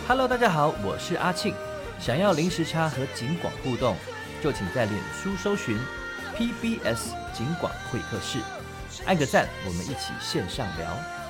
Hello， 大家好，我是阿庆。想要零时差和警广互动，就请在脸书搜寻 PBS 警广会客室，按个赞，我们一起线上聊。